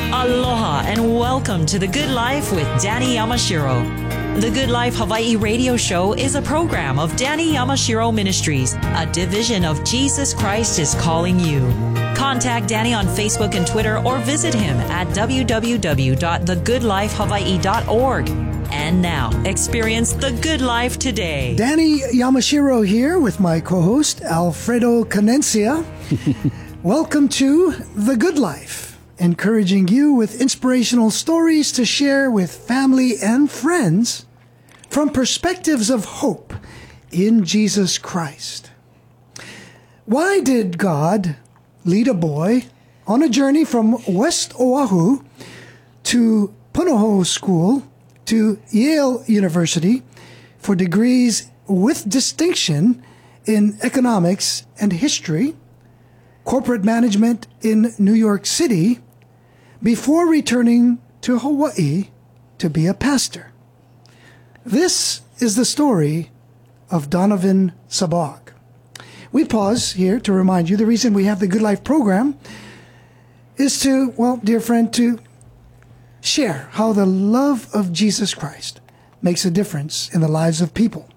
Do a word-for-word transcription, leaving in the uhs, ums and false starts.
Aloha and welcome to The Good Life with Danny Yamashiro. The Good Life Hawaii radio show is a program of Danny Yamashiro Ministries, a division of Jesus Christ is Calling You. Contact Danny on Facebook and Twitter or visit him at w w w dot the good life hawaii dot org. And now, experience the good life today. Danny Yamashiro here with my co-host, Alfredo Canencia. Welcome to The Good Life, encouraging you with inspirational stories to share with family and friends from perspectives of hope in Jesus Christ. Why did God lead a boy on a journey from West Oahu to Punahou School to Yale University for degrees with distinction in economics and history, corporate management in New York City, before returning to Hawaii to be a pastor? This is the story of Donovan Sabag. We pause here to remind you the reason we have the Good Life program is to, well, dear friend, to share how the love of Jesus Christ makes a difference in the lives of people.